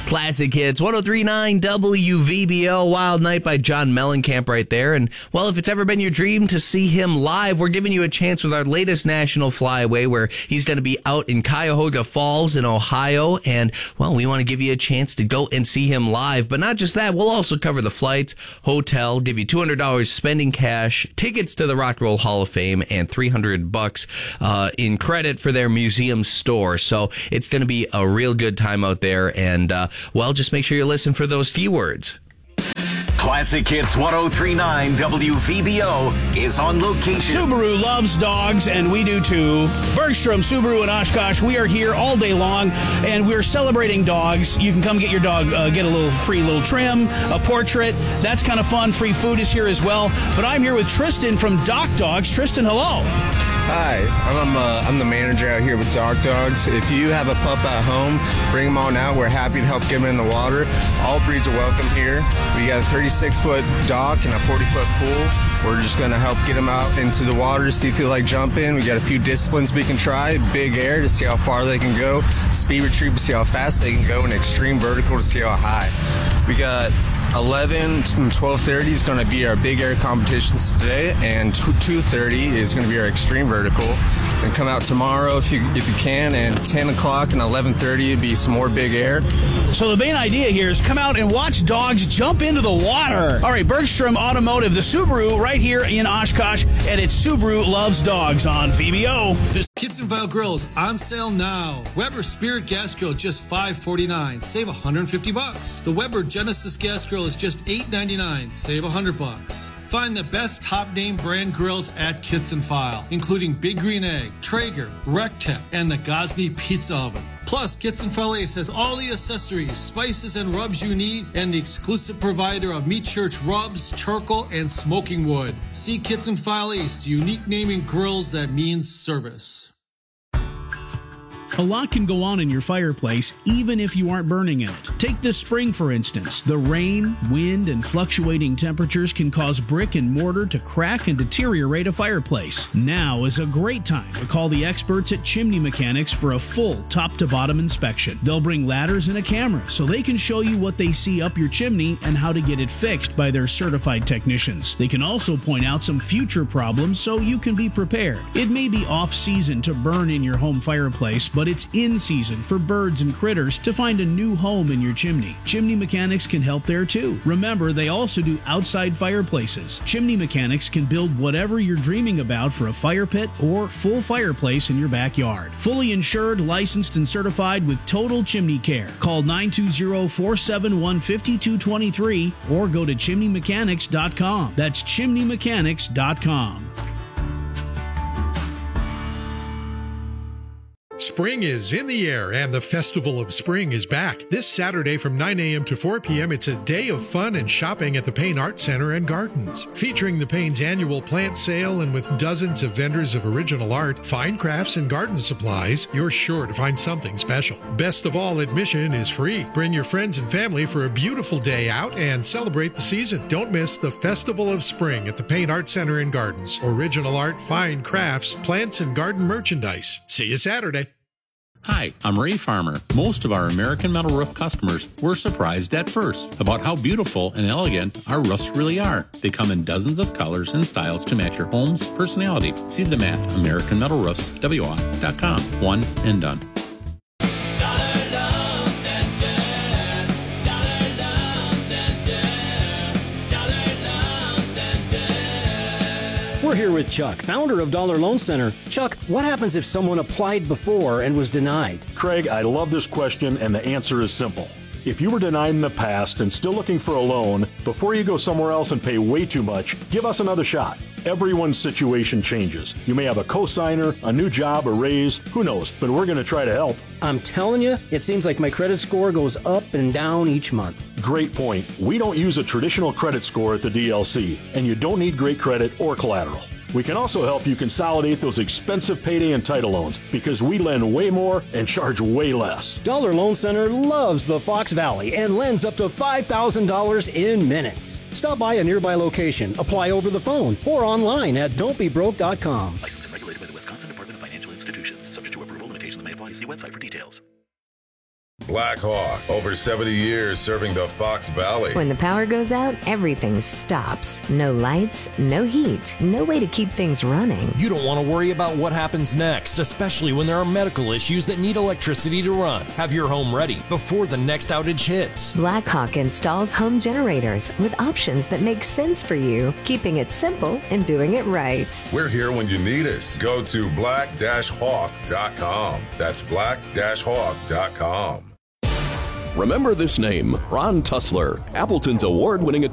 Classic Hits, 103.9 WVBO, Wild Night by John Mellencamp right there. And, well, if it's ever been your dream to see him live, we're giving you a chance with our latest national flyaway where he's going to be out in Cuyahoga Falls in Ohio. And, well, we want to give you a chance to go and see him live. But not just that, we'll also cover the flights, hotel, give you $200 spending cash, tickets to the Rock and Roll Hall of Fame, and $300 in credit for their museum store. So it's going to be a real good time out there. And, well, just make sure you listen for those keywords. Classic Hits 103.9 WVBO is on location. Subaru loves dogs, and we do too. Bergstrom Subaru in Oshkosh, we are here all day long, and we're celebrating dogs. You can come get your dog, get a little free little trim, a portrait. That's kind of fun. Free food is here as well. But I'm here with Tristan from Doc Dogs. Tristan, hello. Hi, I'm the manager out here with Doc Dogs. If you have a pup at home, bring them on out. We're happy to help get them in the water. All breeds are welcome here. We got a 36-foot dock and a 40-foot pool. We're just going to help get them out into the water, see if they like jumping. We got a few disciplines we can try. Big air to see how far they can go. Speed retrieve to see how fast they can go. And extreme vertical to see how high. We got 11 and 12:30 is going to be our big air competitions today, and 2:30 is going to be our extreme vertical. And come out tomorrow if you can, and 10 o'clock and 11:30 would be some more big air. So the main idea here is come out and watch dogs jump into the water. All right, Bergstrom Automotive, the Subaru right here in Oshkosh, and it's Subaru Loves Dogs on VBO. Kitzenville Grills on sale now. Weber Spirit Gas Grill just $5.49. Save $150. The Weber Genesis Gas Grill is just $8.99. Save $100. Find the best top name brand grills at Kitzenfile, including Big Green Egg, Traeger, Rectech, and the Gosney Pizza Oven. Plus, Kitzenfile Ace has all the accessories, spices, and rubs you need, and the exclusive provider of Meat Church rubs, charcoal, and smoking wood. See Kitzenfile Ace, the unique naming grills that means service. A lot can go on in your fireplace, even if you aren't burning in it. Take this spring, for instance. The rain, wind, and fluctuating temperatures can cause brick and mortar to crack and deteriorate a fireplace. Now is a great time to call the experts at Chimney Mechanics for a full top-to-bottom inspection. They'll bring ladders and a camera so they can show you what they see up your chimney and how to get it fixed by their certified technicians. They can also point out some future problems so you can be prepared. It may be off-season to burn in your home fireplace, but it's in season for birds and critters to find a new home in your chimney. Chimney Mechanics can help there too. Remember, they also do outside fireplaces. Chimney Mechanics can build whatever you're dreaming about for a fire pit or full fireplace in your backyard. Fully insured, licensed, and certified with total chimney care. Call 920-471-5223 or go to chimneymechanics.com. That's chimneymechanics.com. Spring is in the air, and the Festival of Spring is back. This Saturday from 9 a.m. to 4 p.m., it's a day of fun and shopping at the Payne Art Center and Gardens. Featuring the Payne's annual plant sale and with dozens of vendors of original art, fine crafts, and garden supplies, you're sure to find something special. Best of all, admission is free. Bring your friends and family for a beautiful day out and celebrate the season. Don't miss the Festival of Spring at the Payne Art Center and Gardens. Original art, fine crafts, plants, and garden merchandise. See you Saturday. Hi, I'm Ray Farmer. Most of our American Metal Roof customers were surprised at first about how beautiful and elegant our roofs really are. They come in dozens of colors and styles to match your home's personality. See them at AmericanMetalRoofsWA.com. One and done. We're here with Chuck, founder of Dollar Loan Center. Chuck, what happens if someone applied before and was denied? Craig, I love this question, and the answer is simple. If you were denied in the past and still looking for a loan, before you go somewhere else and pay way too much, give us another shot. Everyone's situation changes. You may have a cosigner, a new job, a raise, who knows, but we're going to try to help. I'm telling you, it seems like my credit score goes up and down each month. Great point. We don't use a traditional credit score at the DLC, and you don't need great credit or collateral. We can also help you consolidate those expensive payday and title loans because we lend way more and charge way less. Dollar Loan Center loves the Fox Valley and lends up to $5,000 in minutes. Stop by a nearby location, apply over the phone, or online at don'tbebroke.com. Licensed and regulated by the Wisconsin Department of Financial Institutions. Subject to approval, limitations may apply. See website for details. Black Hawk, over 70 years serving the Fox Valley. When the power goes out, everything stops. No lights, no heat, no way to keep things running. You don't want to worry about what happens next, especially when there are medical issues that need electricity to run. Have your home ready before the next outage hits. Blackhawk installs home generators with options that make sense for you, keeping it simple and doing it right. We're here when you need us. Go to black-hawk.com. That's black-hawk.com. Remember this name, Ron Tussler, Appleton's award-winning attorney.